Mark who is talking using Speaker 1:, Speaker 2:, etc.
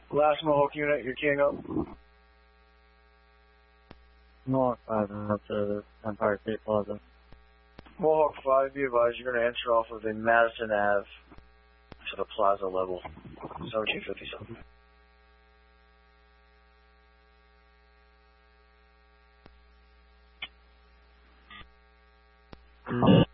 Speaker 1: Last Mohawk unit, you're keying up.
Speaker 2: Mohawk 5, and up to the Empire State Plaza.
Speaker 1: Mohawk 5, be advised, you're going to enter off of the Madison Ave to the plaza level. 1757.